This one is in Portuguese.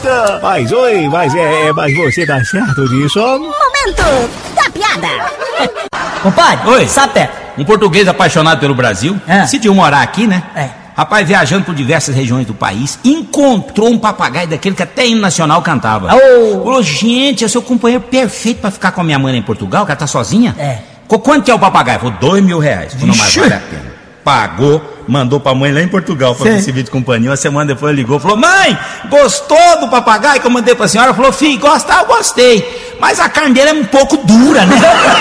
piada. Mas você tá certo disso? Momento da piada. Compadre, Oi. sabe, Um português apaixonado pelo Brasil, decidiu morar aqui, né? Rapaz, viajando por diversas regiões do país, encontrou um papagaio daquele que até hino nacional cantava. Falou, gente, é seu companheiro perfeito pra ficar com a minha mãe lá em Portugal, que ela tá sozinha. Quanto que é o papagaio? Falou, R$2.000. Falou, não, mas vale a pena. Pagou, mandou pra mãe lá em Portugal fazer esse vídeo de companhia. Uma semana depois ligou, falou, mãe, gostou do papagaio que eu mandei pra senhora? Falou, filho, gostar, eu gostei. Mas a carne dele é um pouco dura, né?